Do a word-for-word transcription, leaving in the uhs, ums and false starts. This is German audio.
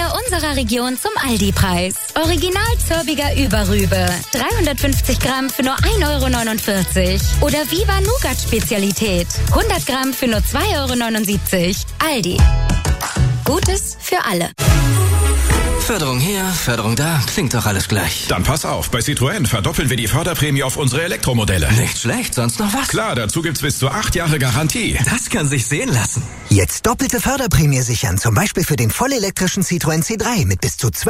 Weine unserer Region zum Aldi-Preis. Original Zörbiger Überrübe. dreihundertfünfzig Gramm für nur ein Euro neunundvierzig. Oder Viva Nougat Spezialität. hundert Gramm für nur zwei Euro neunundsiebzig. Aldi. Gutes für alle. Förderung hier, Förderung da, klingt doch alles gleich. Dann pass auf, bei Citroën verdoppeln wir die Förderprämie auf unsere Elektromodelle. Nicht schlecht, sonst noch was? Klar, dazu gibt's bis zu acht Jahre Garantie. Das kann sich sehen lassen. Jetzt doppelte Förderprämie sichern, zum Beispiel für den vollelektrischen Citroën C drei mit bis zu zwölf